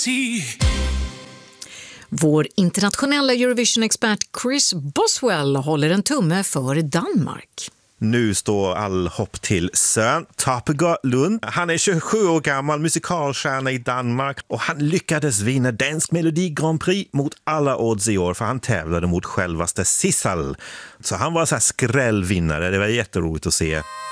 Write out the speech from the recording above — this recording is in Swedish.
Vår internationella Eurovision-expert Chris Boswell håller en tumme för Danmark. Nu står all hopp till Søren Toppegaard Lund. Han är 27 år gammal, musikalstjärna i Danmark och han lyckades vinna Dansk Melodi Grand Prix mot alla odds i år för han tävlade mot självaste Sissel. Så han var så här skrällvinnare, det var jätteroligt att se.